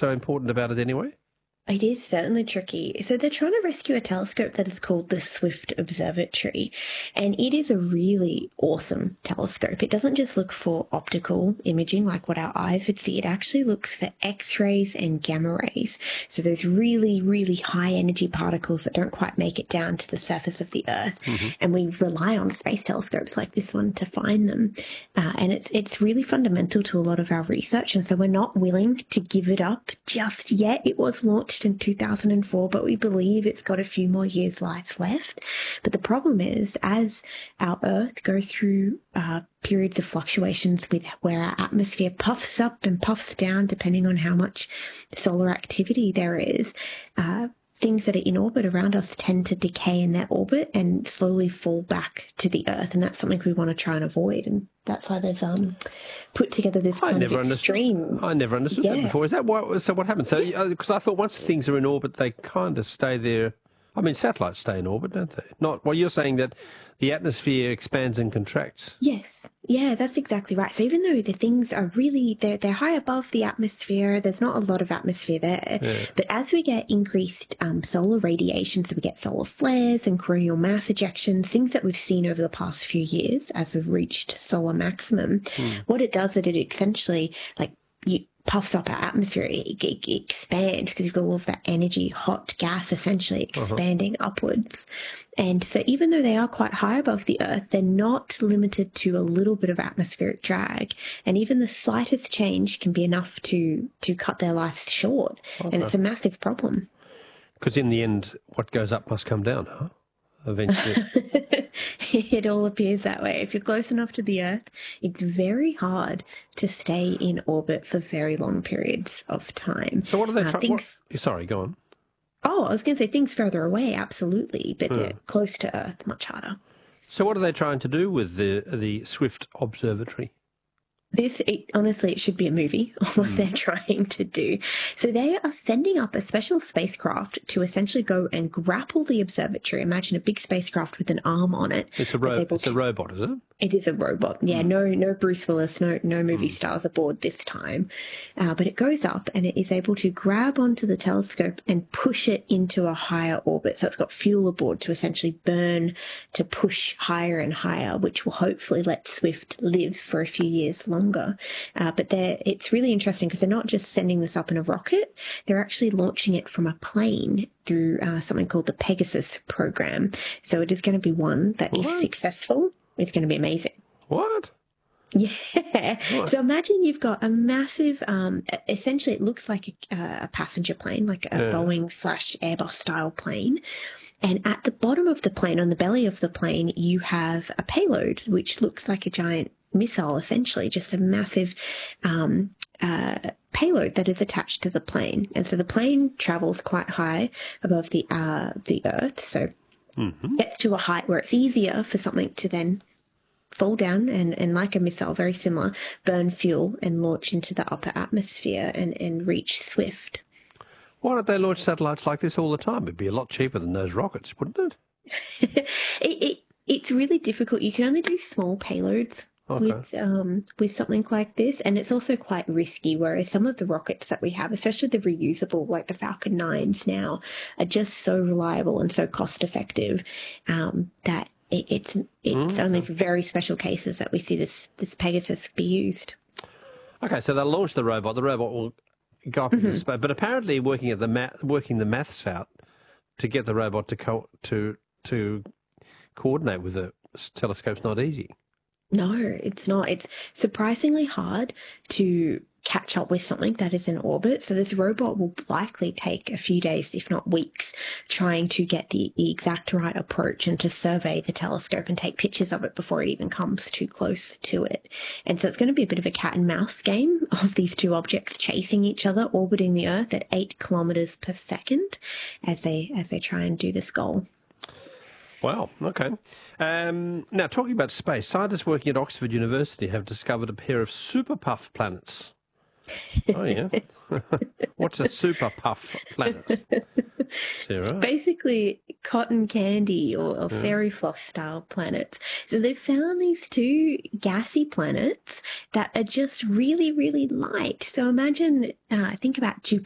so important about it anyway? It is certainly tricky. So they're trying to rescue a telescope that is called the Swift Observatory, and it is a really awesome telescope. It doesn't just look for optical imaging like what our eyes would see. It actually looks for X-rays and gamma rays. So those really, really high energy particles that don't quite make it down to the surface of the Earth. And we rely on space telescopes like this one to find them. And it's really fundamental to a lot of our research. And so we're not willing to give it up just yet. It was launched in 2004, but we believe it's got a few more years' life left. But the problem is, as our Earth goes through periods of fluctuations with where our atmosphere puffs up and puffs down, depending on how much solar activity there is, things that are in orbit around us tend to decay in their orbit and slowly fall back to the Earth. And that's something we want to try and avoid. And that's why they've put together this kind of extreme... I never understood that before. Is that what happens? So, because I thought once things are in orbit, they kind of stay there. I mean, satellites stay in orbit, don't they? Not, well, you're saying that the atmosphere expands and contracts. Yes. Yeah, that's exactly right. So even though the things are really, they're high above the atmosphere, there's not a lot of atmosphere there. Yeah. But as we get increased solar radiation, so we get solar flares and coronal mass ejections, things that we've seen over the past few years as we've reached solar maximum, what it does is it essentially, puffs up our atmosphere, it expands because you've got all of that energy, hot gas essentially expanding upwards. And so even though they are quite high above the Earth, they're not limited to a little bit of atmospheric drag. And even the slightest change can be enough to cut their lives short. And it's a massive problem. Because in the end, what goes up must come down, huh? Eventually. It all appears that way. If you're close enough to the Earth, it's very hard to stay in orbit for very long periods of time. So what are they trying? Sorry, go on. Oh, I was going to say things further away, absolutely, but close to Earth, much harder. So what are they trying to do with the Swift Observatory? Honestly, it should be a movie, what they're trying to do. So they are sending up a special spacecraft to essentially go and grapple the observatory. Imagine a big spacecraft with an arm on it. It's a robot, is it? It is a robot. Yeah, no Bruce Willis, no movie stars aboard this time. But it goes up and it is able to grab onto the telescope and push it into a higher orbit. So it's got fuel aboard to essentially burn, to push higher and higher, which will hopefully let Swift live for a few years longer. But it's really interesting because they're not just sending this up in a rocket. They're actually launching it from a plane through something called the Pegasus program. So it is going to be one that, if successful, it's going to be amazing. What? Yeah. What? So imagine you've got a massive, essentially it looks like a passenger plane, like a Boeing/Airbus style plane. And at the bottom of the plane, on the belly of the plane, you have a payload, which looks like a giant missile, essentially, just a massive payload that is attached to the plane. And so the plane travels quite high above the Earth, so gets to a height where it's easier for something to then fall down and like a missile, very similar, burn fuel and launch into the upper atmosphere and reach Swift. Why don't they launch satellites like this all the time? It'd be a lot cheaper than those rockets, wouldn't it? It's really difficult. You can only do small payloads with something like this, and it's also quite risky, whereas some of the rockets that we have, especially the reusable, like the Falcon 9s now, are just so reliable and so cost effective that it's only for very special cases that we see this Pegasus be used. Okay, so they'll launch the robot. The robot will go up into space, but apparently working the maths out to get the robot to coordinate with the telescope's not easy. No, it's not. It's surprisingly hard to catch up with something that is in orbit. So this robot will likely take a few days, if not weeks, trying to get the exact right approach and to survey the telescope and take pictures of it before it even comes too close to it. And so it's going to be a bit of a cat and mouse game of these two objects chasing each other, orbiting the Earth at 8 kilometers per second as they try and do this goal. Wow, okay. Now, talking about space, scientists working at Oxford University have discovered a pair of super puff planets. Oh, yeah. What's a super puff planet, Sarah? Basically, cotton candy or fairy floss style planets. So they've found these two gassy planets that are just really, really light. So imagine, think about Jupiter.